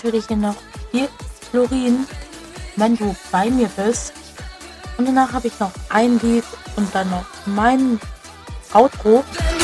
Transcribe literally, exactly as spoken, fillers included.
natürlich hier noch viel Florin, wenn du bei mir bist. Und danach habe ich noch ein Lied und dann noch mein Outro.